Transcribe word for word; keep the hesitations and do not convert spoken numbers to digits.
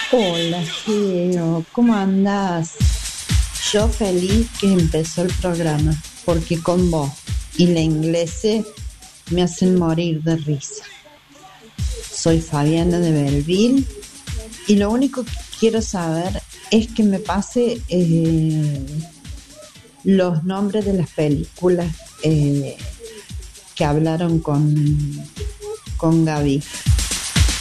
Hola, Geo, ¿cómo andás? Yo feliz que empezó el programa, porque con vos y la inglese me hacen morir de risa. Soy Fabiana de Belleville y lo único que quiero saber es que me pase eh, los nombres de las películas eh, que hablaron con, con Gaby.